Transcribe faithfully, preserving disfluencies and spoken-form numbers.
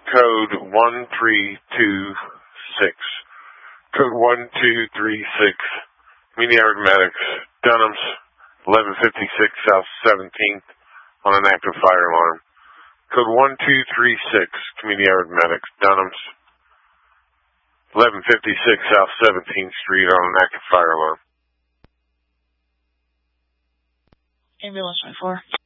code one three two six. Code one two three six. Community Aromatics, Dunham's, eleven fifty-six South seventeenth, on an active fire alarm. Code one two three six, Community Aromatics, Dunham's, eleven fifty-six South seventeenth Street, on an active fire alarm. Ambulance twenty-four.